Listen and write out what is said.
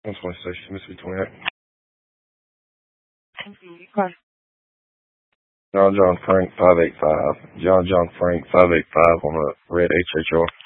126, Mississippi 28. Okay. John Frank 585. John Frank 585 on a red HHR.